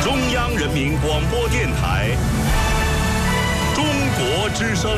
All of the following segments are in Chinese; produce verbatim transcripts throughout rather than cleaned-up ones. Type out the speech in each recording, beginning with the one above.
中央人民广播电台中国之声。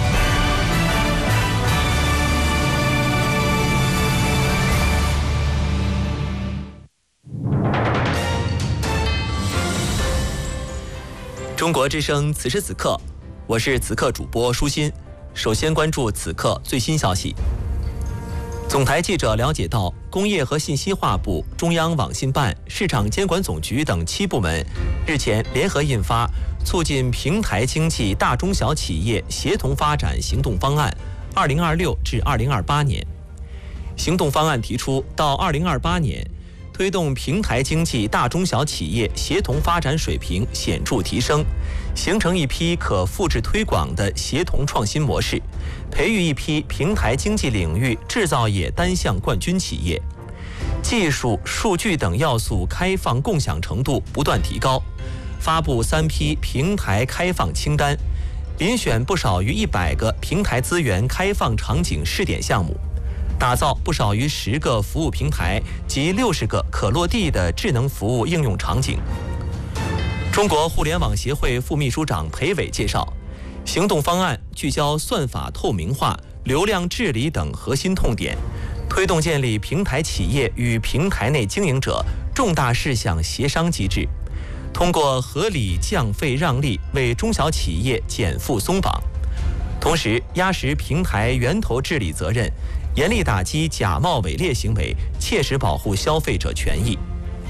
中国之声，此时此刻，我是此刻主播舒心。首先关注此刻最新消息。总台记者了解到，工业和信息化部、中央网信办、市场监管总局等七部门日前联合印发《促进平台经济大中小企业协同发展行动方案（二零二六至二零二八年）》。行动方案提出，到二零二八年，推动平台经济大中小企业协同发展水平显著提升，形成一批可复制推广的协同创新模式，培育一批平台经济领域制造业单项冠军企业。技术、数据等要素开放共享程度不断提高，发布三批平台开放清单，遴选不少于一百个平台资源开放场景试点项目，打造不少于十个服务平台及六十个可落地的智能服务应用场景。中国互联网协会副秘书长裴伟介绍，行动方案聚焦算法透明化、流量治理等核心痛点，推动建立平台企业与平台内经营者重大事项协商机制，通过合理降费让利为中小企业减负松绑，同时压实平台源头治理责任，严厉打击假冒伪劣行为，切实保护消费者权益。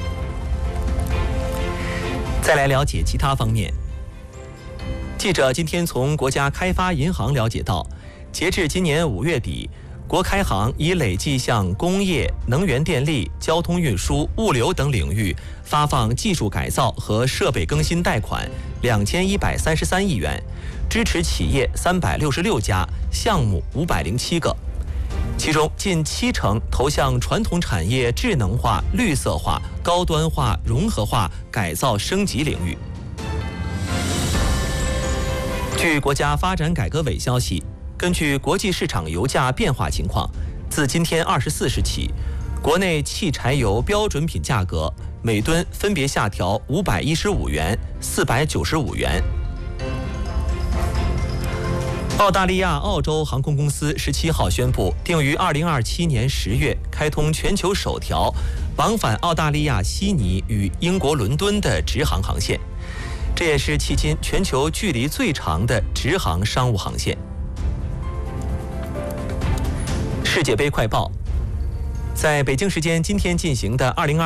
再来了解其他方面。记者今天从国家开发银行了解到，截至今年五月底，国开行已累计向工业、能源电力、交通运输、物流等领域发放技术改造和设备更新贷款两千一百三十三亿元，支持企业三百六十六家，项目五百零七个。其中近七成投向传统产业智能化、绿色化、高端化、融合化、改造升级领域。据国家发展改革委消息，根据国际市场油价变化情况，自今天二十四时起，国内汽柴油标准品价格每吨分别下调五百一十五元、四百九十五元。澳大利亚澳洲航空公司十七号宣布，定于二零二七年十月开通全球首条往返澳大利亚悉尼与英国伦敦的直航航线，这也是迄今全球距离最长的直航商务航线。世界杯快报，在北京时间今天进行的二零二